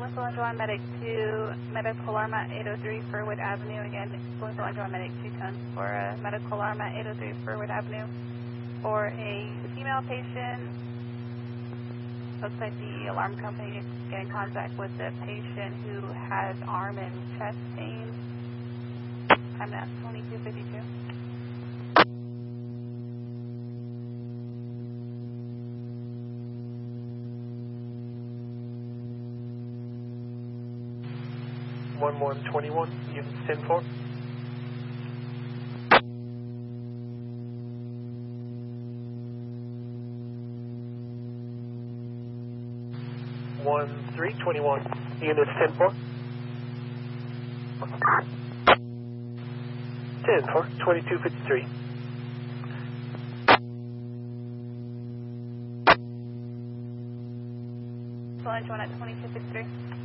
Influential Angel on Medic 2, medical alarm at 803 Furwood Avenue. Again, Influential Angel on Medic 2 tons for a medical alarm at 803 Furwood Avenue for a female patient. Looks like the alarm company is getting in contact with the patient who has arm and chest pain. I'm at 2252. One 121, units 10-4. One 321, units 10-4. 10-4, 2253. Influential one at 2253.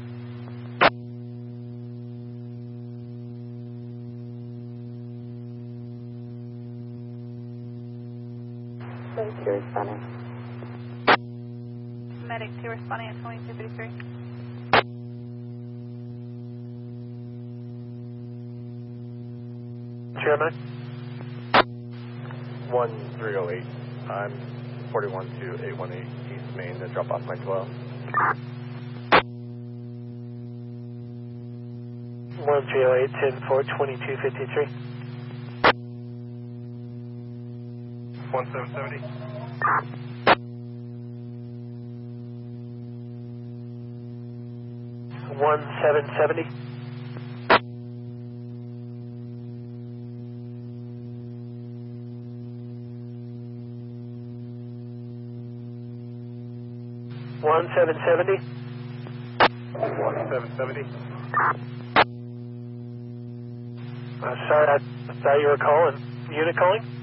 Medic 2 responding. Medic 2 responding at 2253. Chairman? 1308. I'm 41 to 818 East Main to drop off my 12. 1308, 10-4, 2253. 1770. 1770. 1770. 1770. Sorry, I thought you were calling. Unit calling?